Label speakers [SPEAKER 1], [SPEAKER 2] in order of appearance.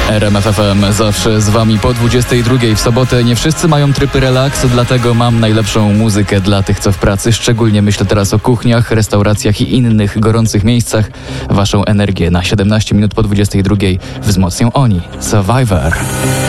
[SPEAKER 1] RMF FM zawsze z wami po 22 w sobotę. Nie wszyscy mają tryb relaks, dlatego mam najlepszą muzykę dla tych, co w pracy. Szczególnie myślę teraz o kuchniach, restauracjach i innych gorących miejscach. Waszą energię na 17 minut po 22 wzmocnią oni. Survivor.